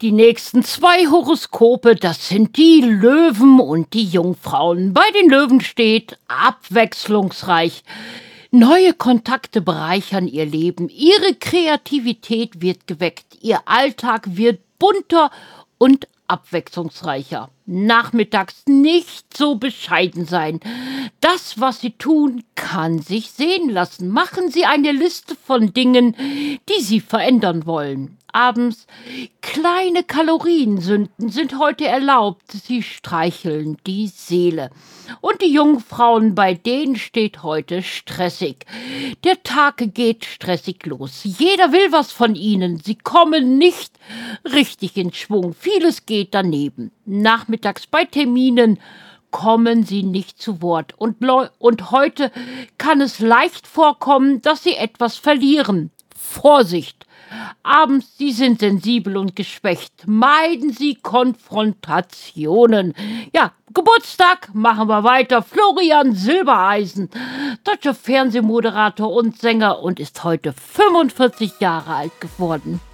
Die nächsten 2 Horoskope, das sind die Löwen und die Jungfrauen. Bei den Löwen steht abwechslungsreich. Neue Kontakte bereichern ihr Leben. Ihre Kreativität wird geweckt. Ihr Alltag wird bunter und abwechslungsreicher. Nachmittags nicht so bescheiden sein. Das, was Sie tun, kann sich sehen lassen. Machen Sie eine Liste von Dingen, die Sie verändern wollen. Abends kleine Kaloriensünden sind heute erlaubt. Sie streicheln die Seele. Und die Jungfrauen, bei denen steht heute stressig. Der Tag geht stressig los. Jeder will was von ihnen. Sie kommen nicht richtig in Schwung. Vieles geht daneben. Nachmittags bei Terminen kommen sie nicht zu Wort. Und heute kann es leicht vorkommen, dass sie etwas verlieren. Vorsicht! Abends, Sie sind sensibel und geschwächt. Meiden Sie Konfrontationen. Ja, Geburtstag, machen wir weiter. Florian Silbereisen, deutscher Fernsehmoderator und Sänger und ist heute 45 Jahre alt geworden.